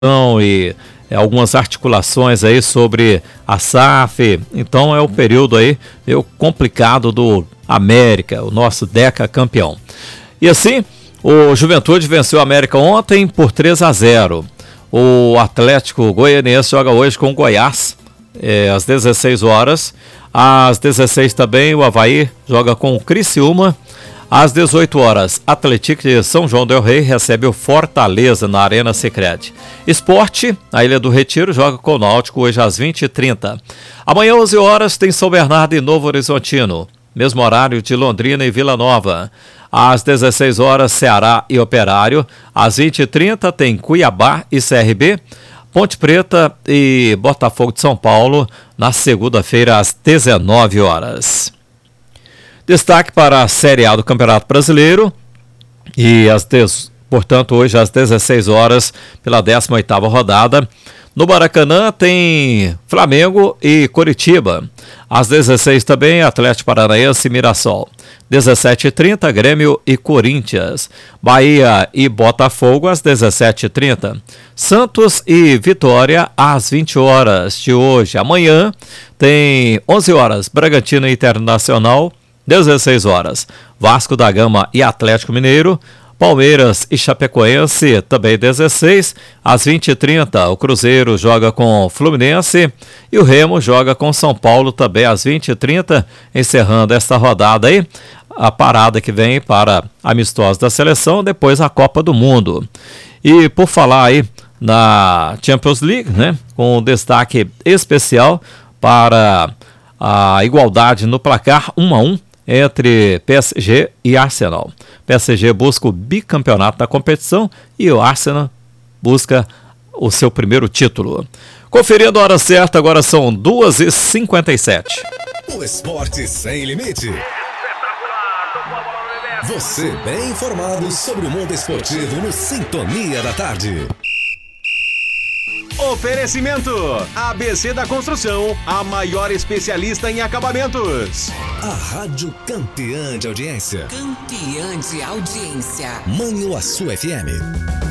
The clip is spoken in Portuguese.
e algumas articulações aí sobre a SAF. Então é o período aí meio complicado do América, o nosso Deca campeão. E assim, o Juventude venceu o América ontem por 3-0. O Atlético Goianiense joga hoje com o Goiás, às 16 horas. Às 16 também o Avaí joga com o Criciúma. Às 18 horas, Atlético de São João del Rei recebe o Fortaleza na Arena Sicredi. Esporte, a Ilha do Retiro, joga com o Náutico hoje às 20h30. Amanhã, 11 horas, tem São Bernardo e Novo Horizontino. Mesmo horário de Londrina e Vila Nova. Às 16 horas, Ceará e Operário. Às 20h30, tem Cuiabá e CRB. Ponte Preta e Botafogo de São Paulo, na segunda-feira, às 19 horas. Destaque para a Série A do Campeonato Brasileiro e, portanto, hoje às 16 horas, pela 18ª rodada. No Maracanã tem Flamengo e Coritiba. Às 16 também, Atlético Paranaense e Mirassol. 17h30, Grêmio e Corinthians. Bahia e Botafogo às 17h30. Santos e Vitória às 20 horas de hoje. Amanhã tem 11 horas, Bragantino e Internacional. 16 horas, Vasco da Gama e Atlético Mineiro. Palmeiras e Chapecoense, também 16. Às 20h30, o Cruzeiro joga com o Fluminense e o Remo joga com São Paulo, também às 20h30, encerrando esta rodada aí. A parada que vem para amistosos da seleção, depois a Copa do Mundo. E por falar aí na Champions League, né, com um destaque especial para a igualdade no placar 1-1 entre PSG e Arsenal. PSG busca o bicampeonato da competição e o Arsenal busca o seu primeiro título. Conferindo a hora certa, agora são 2h57. O esporte sem limite. Você bem informado sobre o mundo esportivo no Sintonia da Tarde. Oferecimento: ABC da Construção, a maior especialista em acabamentos. A rádio campeã de audiência. Campeã de audiência. Manhuaçu FM.